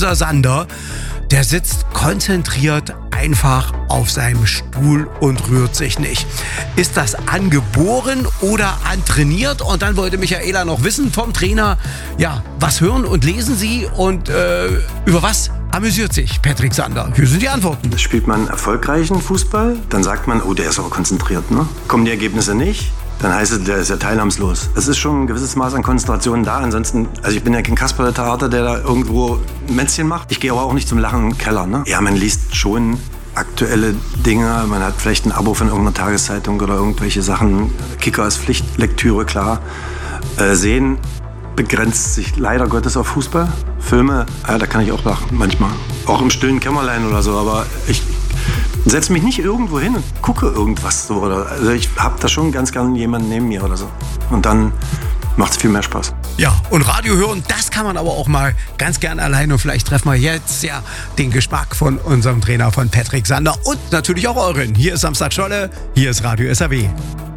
unser Sander, der sitzt konzentriert einfach auf seinem Stuhl und rührt sich nicht. Ist das angeboren oder antrainiert? Und dann wollte Michaela noch wissen vom Trainer, ja, was hören und lesen Sie und über was amüsiert sich Patrick Sander? Hier sind die Antworten. Spielt man erfolgreichen Fußball, dann sagt man, oh, der ist aber konzentriert, ne? Kommen die Ergebnisse nicht, dann heißt es, der ist ja teilnahmslos. Es ist schon ein gewisses Maß an Konzentration da. Ansonsten, also ich bin ja kein Kasper der Theater, der da irgendwo ein Mätzchen macht. Ich gehe aber auch nicht zum Lachen im Keller, ne? Ja, man liest schon aktuelle Dinge. Man hat vielleicht ein Abo von irgendeiner Tageszeitung oder irgendwelche Sachen. Kicker ist Pflichtlektüre, klar. Sehen begrenzt sich leider Gottes auf Fußball. Filme, ja, da kann ich auch lachen, manchmal. Auch im stillen Kämmerlein oder so, aber ich setze mich nicht irgendwo hin und gucke irgendwas so. Also ich habe da schon ganz gerne jemanden neben mir oder so. Und dann macht es viel mehr Spaß. Ja, und Radio hören, das kann man aber auch mal ganz gern alleine. Und vielleicht treffen wir jetzt ja den Geschmack von unserem Trainer, von Patrick Sander und natürlich auch euren. Hier ist Samstag Scholle, hier ist Radio SAW.